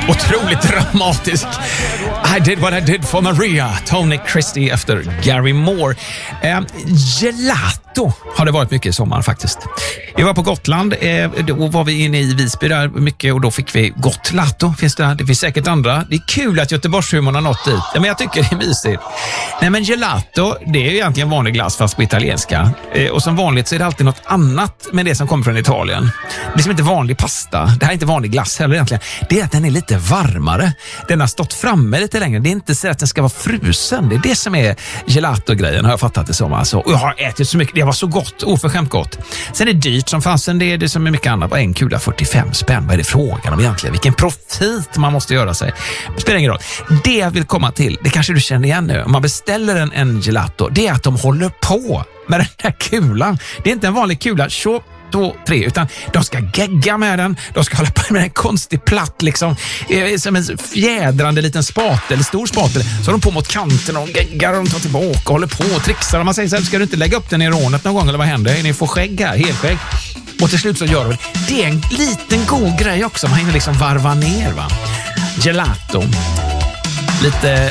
Otroligt dramatisk. I did what I did for Maria. Tony Christie efter Gary Moore. Gelato har det varit mycket i sommar faktiskt. Vi var på Gotland. Då var vi inne i Visby där mycket och då fick vi Gotlato. Det finns säkert andra. Det är kul att Göteborgshumorn har nått dit. Ja, men jag tycker det är mysigt. Nej, men gelato, det är ju egentligen vanlig glass fast på italienska. Och som vanligt så är det alltid något annat med det som kommer från Italien. Det är som inte vanlig pasta. Det här är inte vanlig glass heller egentligen. Det är att den är lite varmare. Den har stått framme lite längre. Det är inte så att den ska vara frusen. Det är det som är gelato-grejen, har jag fattat det som. Alltså. Och jag har ätit så mycket. Det var så gott. Oförskämt gott. Sen är det dyrt som fasen. Det är det som är mycket annat. På en kula 45 spänn. Vad är det frågan om egentligen? Vilken profit man måste göra sig. Det spelar ingen roll. Det jag vill komma till, det kanske du känner igen nu. Om man beställer en gelato, det är att de håller på med den här kulan. Det är inte en vanlig kula. 2, 3, utan de ska gegga med den, de ska hålla på med en konstig platt liksom, som en fjädrande liten spatel, eller stor spatel, så har de på mot kanten och geggar och de tar tillbaka och håller på och trixar och man säger så här, ska du inte lägga upp den i rånet någon gång eller vad händer? Ni får skägg här, helskägg. Och till slut så gör de det är en liten god grej också, man hinner liksom varva ner va. Gelato. Lite